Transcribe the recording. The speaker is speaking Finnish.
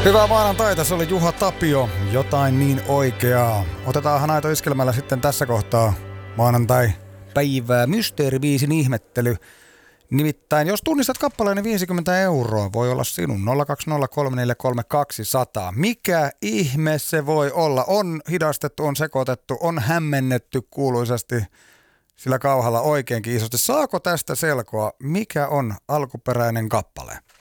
Hyvää maanantaita, se oli Juha Tapio, jotain niin oikeaa. Otetaanhan Aito Iskelmällä sitten tässä kohtaa maanantai-päivää mysteeribiisin ihmettely. Nimittäin, jos tunnistat kappaleen, niin 50 € voi olla sinun. 020343200. Mikä ihme se voi olla? On hidastettu, on sekoitettu, on hämmennetty kuuluisasti sillä kauhalla oikeinkin isosti. Saako tästä selkoa, mikä on alkuperäinen kappale?